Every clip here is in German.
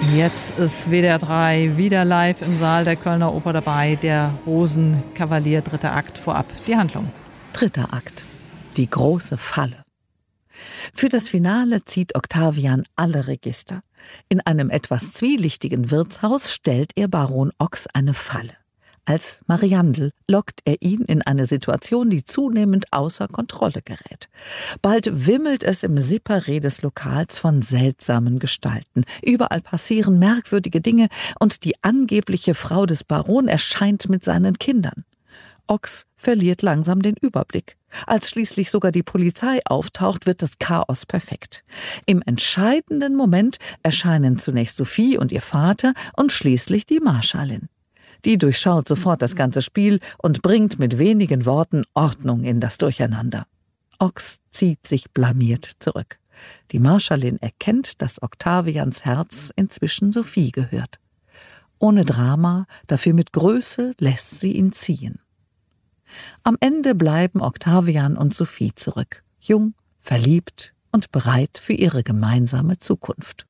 Jetzt ist WDR 3 wieder live im Saal der Kölner Oper dabei. Der Rosenkavalier, 3. Akt. Vorab die Handlung. 3. Akt. Die große Falle. Für das Finale zieht Octavian alle Register. In einem etwas zwielichtigen Wirtshaus stellt ihr Baron Ochs eine Falle. Als Mariandel lockt er ihn in eine Situation, die zunehmend außer Kontrolle gerät. Bald wimmelt es im Separé des Lokals von seltsamen Gestalten. Überall passieren merkwürdige Dinge und die angebliche Frau des Baron erscheint mit seinen Kindern. Ochs verliert langsam den Überblick. Als schließlich sogar die Polizei auftaucht, wird das Chaos perfekt. Im entscheidenden Moment erscheinen zunächst Sophie und ihr Vater und schließlich die Marschallin. Die durchschaut sofort das ganze Spiel und bringt mit wenigen Worten Ordnung in das Durcheinander. Ochs zieht sich blamiert zurück. Die Marschallin erkennt, dass Octavians Herz inzwischen Sophie gehört. Ohne Drama, dafür mit Größe, lässt sie ihn ziehen. Am Ende bleiben Octavian und Sophie zurück, jung, verliebt und bereit für ihre gemeinsame Zukunft.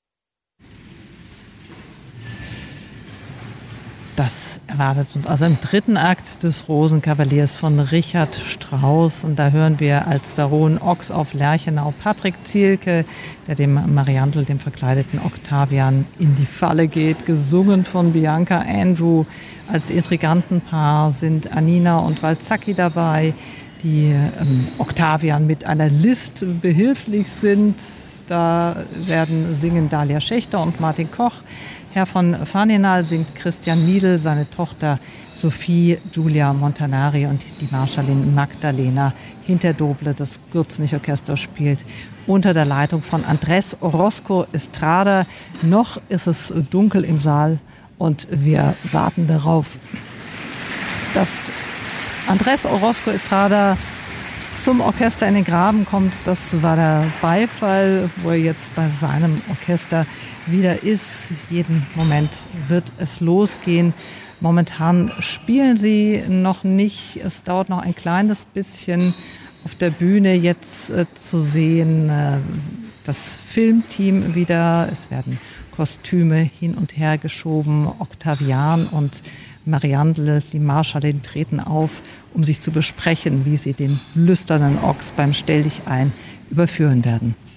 Das erwartet uns also im 3. Akt des Rosenkavaliers von Richard Strauss. Und da hören wir als Baron Ochs auf Lerchenau Patrick Zielke, der dem Mariandel, dem verkleideten Octavian, in die Falle geht. Gesungen von Bianca Andrew. Als Intrigantenpaar sind Anina und Walzacki dabei, die Octavian mit einer List behilflich sind. Da singen Dalia Schächter und Martin Koch. Herr von Faninal singt Christian Miedl, seine Tochter Sophie Giulia Montanari und die Marschallin Magdalena Hinterdoble. Das Gürzenich-Orchester spielt unter der Leitung von Andrés Orozco Estrada. Noch ist es dunkel im Saal und wir warten darauf, dass Andrés Orozco Estrada zum Orchester in den Graben kommt. Das war der Beifall, wo er jetzt bei seinem Orchester wieder ist. Jeden Moment wird es losgehen. Momentan spielen sie noch nicht. Es dauert noch ein kleines bisschen auf der Bühne jetzt zu sehen. Das Filmteam wieder. Es werden Kostüme hin und her geschoben. Octavian und Mariandel, die Marschallin, treten auf, um sich zu besprechen, wie sie den lüsternen Ochs beim Stelldichein überführen werden.